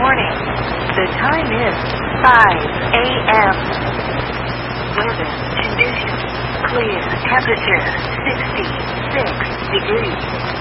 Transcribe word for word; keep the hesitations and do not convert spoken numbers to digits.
morning. The time is five a m Weather conditions. Clear. Temperature sixty-six degrees.